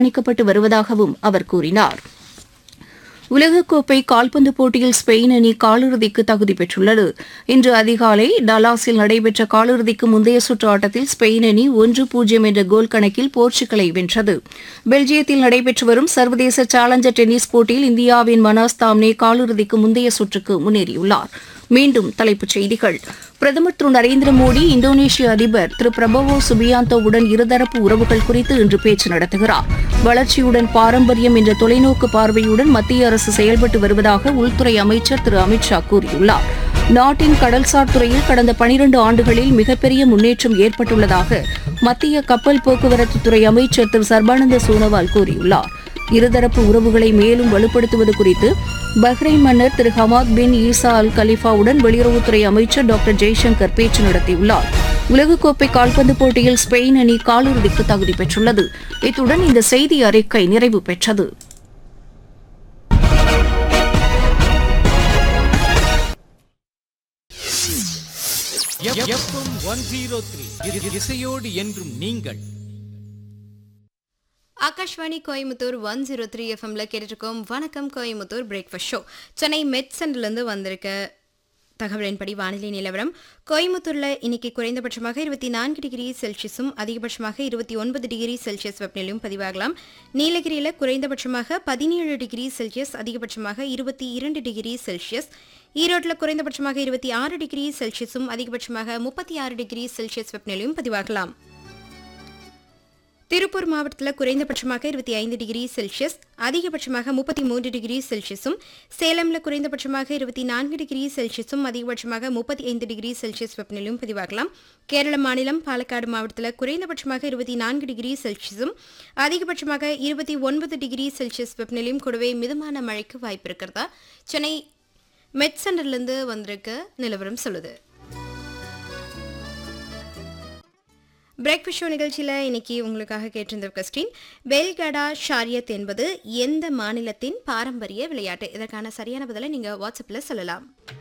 கணிக்கப்பட்டு வருவதாகவும் அவர் கூறினார். உலகக்கோப்பை கால்பந்து போட்டியில் ஸ்பெயின் அணி காலிறுதிக்கு தகுதி பெற்றுள்ளது. இன்று அதிகாலை டலாஸில் நடைபெற்ற காலிறுதிக்கு முந்தைய சுற்று ஆட்டத்தில் ஸ்பெயின் அணி 1-0 என்ற கோல் கணக்கில் போர்ச்சுகலை வென்றது. பெல்ஜியத்தில் நடைபெற்று வரும் சர்வதேச சேலஞ்சர் டென்னிஸ் போட்டியில் இந்தியாவின் மனாஸ் தாம்னே காலிறுதிக்கு முந்தைய சுற்றுக்கு முன்னேறியுள்ளார். மீண்டும் தலைப்புச் செய்திகள். பிரதமர் திரு நரேந்திர மோடி இந்தோனேஷிய அதிபர் திரு பிரபவோ சுபியாந்தோவுடன் இருதரப்பு உறவுகள் குறித்து இன்று பேச்சு நடத்துகிறார். வளர்ச்சியுடன் பாரம்பரியம் என்ற தொலைநோக்கு பார்வையுடன் மத்திய அரசு செயல்பட்டு வருவதாக உள்துறை அமைச்சர் திரு அமித் ஷா கூறியுள்ளார். நாட்டின் கடல்சார் துறையில் கடந்த 12 ஆண்டுகளில் மிகப்பெரிய முன்னேற்றம் ஏற்பட்டுள்ளதாக மத்திய கப்பல் போக்குவரத்து துறை அமைச்சர் திரு சர்பானந்த சோனோவால் கூறியுள்ளார். இருதரப்பு உறவுகளை மேலும் வலுப்படுத்துவது குறித்து பஹ்ரைன் மன்னர் திரு ஹமாத் பின் ஈசா அல் கலிஃபாவுடன் வெளியுறவுத்துறை அமைச்சர் டாக்டர் ஜெய்சங்கர் பேச்சு நடத்தியுள்ளார். உலகக்கோப்பை கால்பந்து போட்டியில் ஸ்பெயின் அணி காலிறுதிக்கு தகுதி பெற்றுள்ளது. இத்துடன் இந்த செய்தி அறிக்கை நிறைவு பெற்றது. இசையோடு என்றும் நீங்கள் ஆகாஷ்வாணி கோயம்புத்தூர் 103 எஃப்எம்ல கேட்டுருக்கோம். வணக்கம் கோயம்புத்தூர் பிரேக்ஃபாஸ்ட் ஷோ. சென்னை மெட் சென்டர்லேருந்து வந்திருக்க தகவலின்படி வானிலை நிலவரம். கோயம்புத்தூரில் இன்னைக்கு குறைந்தபட்சமாக 24 டிகிரி செல்சியஸும் அதிகபட்சமாக 29 டிகிரி செல்சியஸ் வெப்பநிலையும் பதிவாகலாம். நீலகிரியில் குறைந்தபட்சமாக 17 டிகிரி செல்சியஸ் அதிகபட்சமாக 22 டிகிரி செல்சியஸ். ஈரோட்டில் குறைந்தபட்சமாக 26 டிகிரி செல்சியஸும் அதிகபட்சமாக 36 டிகிரி செல்சியஸ் வெப்பநிலையும் பதிவாகலாம். திருப்பூர் மாவட்டத்தில் குறைந்தபட்சமாக 25 டிகிரி செல்சியஸ் அதிகபட்சமாக 33 டிகிரி செல்சியஸும், சேலமில் குறைந்தபட்சமாக 24 டிகிரி செல்சியஸும் அதிகபட்சமாக 35 டிகிரி செல்சியஸ் வெப்பநிலையும் பதிவாகலாம். கேரள மாநிலம் பாலக்காடு மாவட்டத்தில் குறைந்தபட்சமாக 24 டிகிரி செல்சியஸும் அதிகபட்சமாக 29 டிகிரி செல்சியஸ் வெப்பநிலையும் கூடவே மிதமான மழைக்கு வாய்ப்பு இருக்கிறதா சென்னை மெட் சென்டர்லேருந்து வந்திருக்க நிலவரம் சொல்லுது. பிரேக்ஃபாஸ்ட் ஷோ நிகழ்ச்சியில் இன்னைக்கு உங்களுக்காக கேட்டிருந்த கொஸ்டின், பெல்கடா ஷாரியத் என்பது எந்த மாநிலத்தின் பாரம்பரிய விளையாட்டு? இதற்கான சரியான பதிலை நீங்கள் வாட்ஸ்அப்பில் சொல்லலாம்.